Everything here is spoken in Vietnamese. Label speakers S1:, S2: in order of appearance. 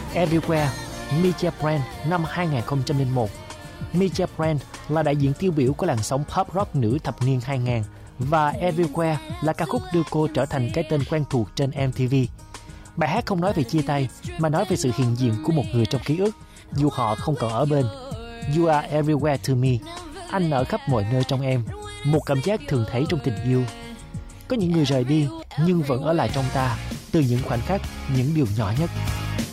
S1: Everywhere, Michael Brand năm 2001. Michael Brand là đại diện tiêu biểu của làn sóng pop rock nữ thập niên 2000 và Everywhere là ca khúc đưa cô trở thành cái tên quen thuộc trên MTV. Bài hát không nói về chia tay mà nói về sự hiện diện của một người trong ký ức dù họ không còn ở bên. You are everywhere to me. Anh ở khắp mọi nơi trong em. Một cảm giác thường thấy trong tình yêu. Có những người rời đi nhưng vẫn ở lại trong ta, từ những khoảnh khắc, những điều nhỏ nhất.